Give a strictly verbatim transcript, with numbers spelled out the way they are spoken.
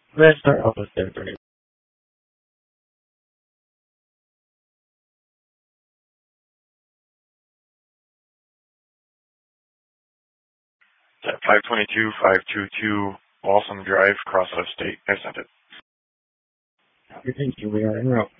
Let's start off with their three. At five twenty-two, five twenty-two, Waltham Drive, Cross out of State. I sent it. Thank you. We are en route.